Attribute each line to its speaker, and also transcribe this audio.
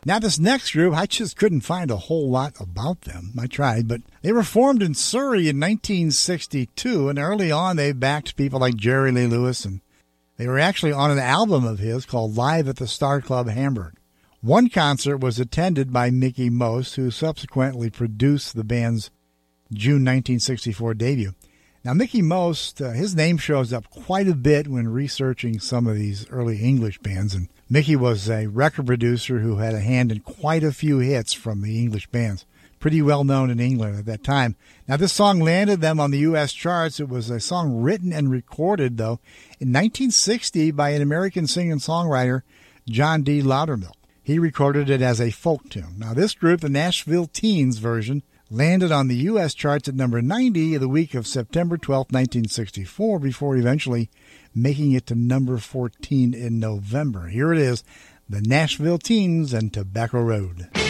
Speaker 1: Now, this next group, I just couldn't find a whole lot about them. I tried, but they were formed in Surrey in 1962, and early on they backed people like Jerry Lee Lewis, and they were actually on an album of his called Live at the Star Club Hamburg. One concert was attended by Mickie Most, who subsequently produced the band's June 1964 debut. Now, Mickie Most, his name shows up quite a bit when researching some of these early English bands, and Mickie was a record producer who had a hand in quite a few hits from the English bands. Pretty well known in England at that time. Now, this song landed them on the U.S. charts. It was a song written and recorded, though, in 1960 by an American singer-songwriter, John D. Loudermilk. He recorded it as a folk tune. Now, this group, the Nashville Teens version, landed on the U.S. charts at number 90 the week of September 12, 1964, before eventually making it to number 14 in November. Here it is, the Nashville Teens and Tobacco Road.